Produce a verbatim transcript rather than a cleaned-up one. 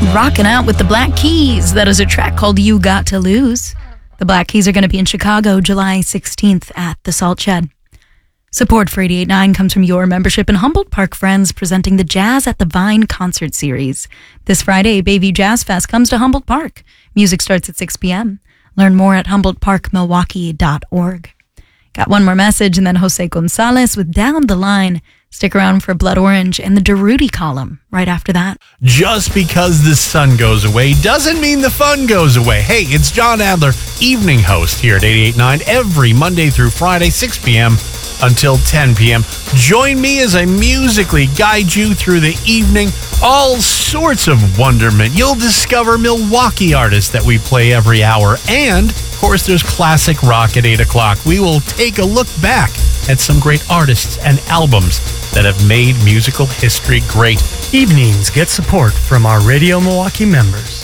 rocking out with the Black Keys. That is a track called You Got to Lose. The Black Keys are going to be in Chicago July sixteenth at the Salt Shed. Support for eighty-eight point nine comes from your membership in Humboldt Park Friends, presenting the Jazz at the Vine concert series. This Friday, Bayview Jazz Fest comes to Humboldt Park. Music starts at six p.m. Learn more at humboldt park milwaukee dot org. Got one more message, and then Jose Gonzalez with Down the Line. Stick around for Blood Orange and the Durruti column right after that. Just because the sun goes away doesn't mean the fun goes away. Hey, it's John Adler, evening host here at eighty-eight point nine every Monday through Friday, six p.m. until ten p.m. Join me as I musically guide you through the evening. All sorts of wonderment. You'll discover Milwaukee artists that we play every hour. And, of course, there's classic rock at eight o'clock. We will take a look back at some great artists and albums that have made musical history great. Evenings get support from our Radio Milwaukee members.